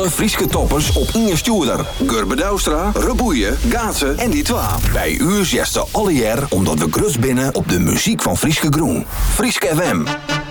alle Frieske toppers op Inge Stoerder. Gurbe Douwstra, Reboeien, Gaatsen en die twa. Bij u zesde alle jaar omdat we grus binnen op de muziek van Frieske Groen. Frieske FM.